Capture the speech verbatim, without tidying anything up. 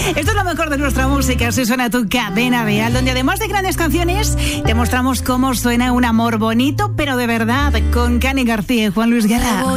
Esto es lo mejor de nuestra música. Así suena tu Cadena Dial, donde además de grandes canciones te mostramos cómo suena un amor bonito, pero de verdad, con Cani García y Juan Luis Guerra.